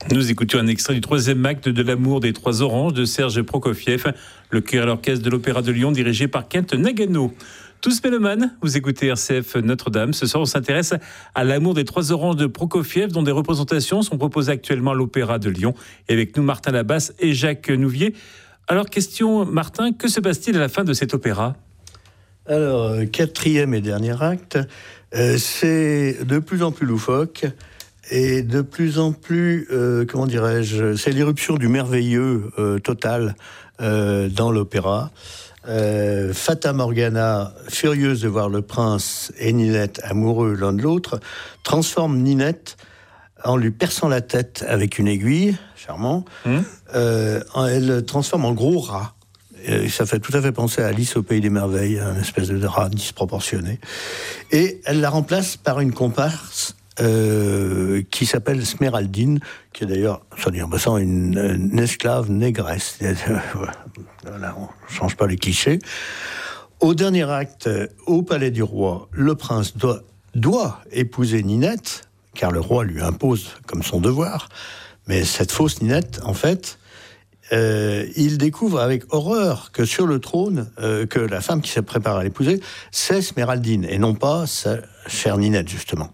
Nous écoutions un extrait du 3e acte de L'Amour des Trois Oranges de Serge Prokofiev, le chœur et l'orchestre de l'Opéra de Lyon dirigé par Kent Nagano. Tous mélomanes, vous écoutez RCF Notre-Dame. Ce soir, on s'intéresse à L'Amour des Trois Oranges de Prokofiev, dont des représentations sont proposées actuellement à l'Opéra de Lyon. Et avec nous, Martin Labasse et Jacques Nouvier. Alors, question, Martin, que se passe-t-il à la fin de cet opéra ? Alors, 4e et dernier acte, c'est de plus en plus loufoque et de plus en plus, c'est l'irruption du merveilleux total dans l'opéra. Fata Morgana, furieuse de voir le prince et Ninette amoureux l'un de l'autre, transforme Ninette en lui perçant la tête avec une aiguille, charmant, elle transforme en gros rat. Et ça fait tout à fait penser à Alice au Pays des Merveilles, une espèce de rat disproportionné. Et elle la remplace par une comparse qui s'appelle Sméraldine, qui est d'ailleurs, soit dit en passant, une esclave négresse. Voilà, on ne change pas les clichés. Au dernier acte, au palais du roi, le prince doit épouser Ninette, car le roi lui impose comme son devoir. Mais cette fausse Ninette, en fait, il découvre avec horreur que sur le trône, que la femme qui se prépare à l'épouser, c'est Sméraldine, et non pas sa chère Ninette, justement.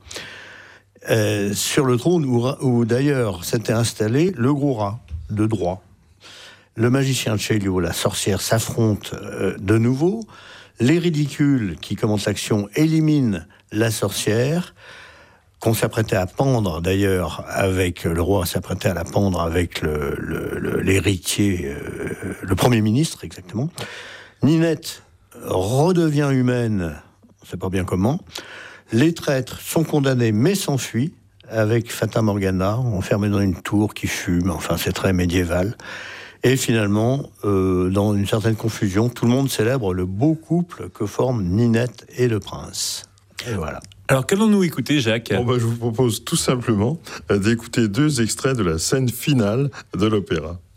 Sur le trône où d'ailleurs s'était installé le gros rat de droit. Le magicien de Chaillot, la sorcière s'affrontent de nouveau. Les ridicules qui commencent l'action éliminent la sorcière, qu'on s'apprêtait à pendre d'ailleurs avec le roi s'apprêtait à la pendre avec l'héritier, le Premier ministre exactement. Ninette redevient humaine, on ne sait pas bien comment. Les traîtres sont condamnés mais s'enfuient avec Fata Morgana, enfermés dans une tour qui fume, enfin c'est très médiéval. Et finalement, dans une certaine confusion, tout le monde célèbre le beau couple que forment Ninette et le prince. Et voilà. Alors, qu'allons-nous écouter, Jacques ? Je vous propose tout simplement d'écouter 2 extraits de la scène finale de l'opéra.